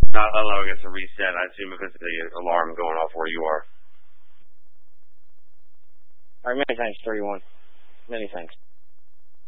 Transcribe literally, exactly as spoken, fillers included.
Not allowing it to reset, I assume because of the alarm going off where you are. All right, many thanks, thirty-one. Many thanks.